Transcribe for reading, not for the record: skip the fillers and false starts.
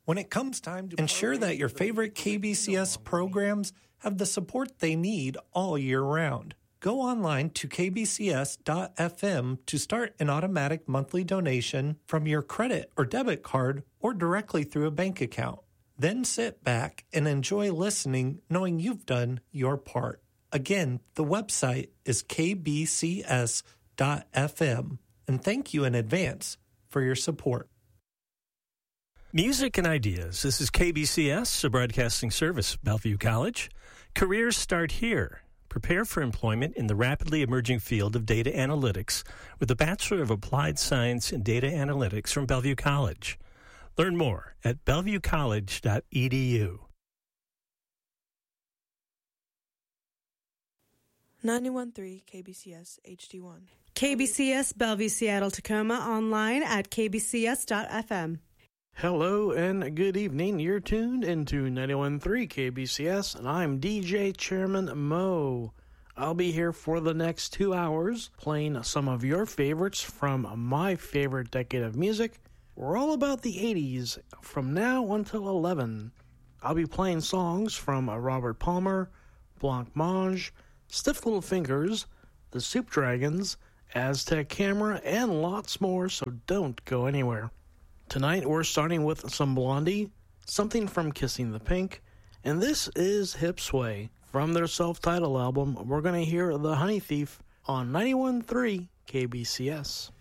When it comes time to ensure that your favorite KBCS programs have the support they need all year round. Go online to kbcs.fm to start an automatic monthly donation from your credit or debit card or directly through a bank account. Then sit back and enjoy listening knowing you've done your part. Again, the website is kbcs.fm. And thank you in advance for your support. Music and ideas. This is KBCS, a broadcasting service of Bellevue College. Careers start here. Prepare for employment in the rapidly emerging field of data analytics with a Bachelor of Applied Science in Data Analytics from Bellevue College. Learn more at bellevuecollege.edu. 91.3 KBCS HD1. KBCS Bellevue, Seattle, Tacoma, online at kbcs.fm. Hello and good evening. You're tuned into 91.3 KBCS, and I'm DJ Chairman Mo. I'll be here for the next 2 hours playing some of your favorites from my favorite decade of music. We're all about the 80s from now until 11. I'll be playing songs from Robert Palmer, Blancmange, Stiff Little Fingers, the Soup Dragons, Aztec Camera, and lots more, so don't go anywhere. Tonight we're starting with some Blondie, something from Kissing the Pink, and this is Hip Sway. From their self-titled album, we're going to hear The Honey Thief on 91.3 KBCS.